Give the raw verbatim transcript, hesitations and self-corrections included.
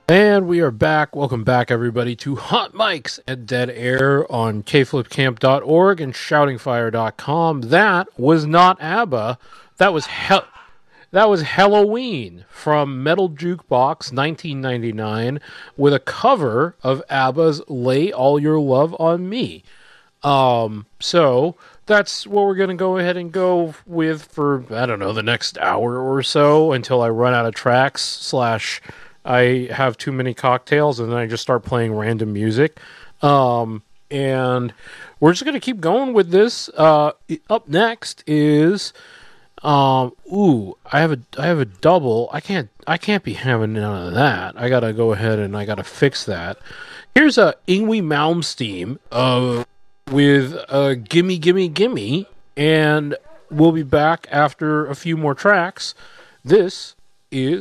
And we are back. Welcome back, everybody, to Hot Mics at Dead Air on K flip camp dot org and shouting fire dot com. That was not ABBA. That was hell. That was Helloween from Metal Jukebox nineteen ninety-nine with a cover of ABBA's Lay All Your Love on Me. Um, so that's what we're going to go ahead and go with for, I don't know, the next hour or so until I run out of tracks slash I have too many cocktails and then I just start playing random music. Um, and we're just going to keep going with this. Uh, up next is... Um, ooh, I have a, I have a double. I can't, I can't be having none of that. I gotta go ahead and I gotta fix that. Here's a Yngwie Malmsteen, uh, with, uh, Gimme, Gimme, Gimme, and we'll be back after a few more tracks. This is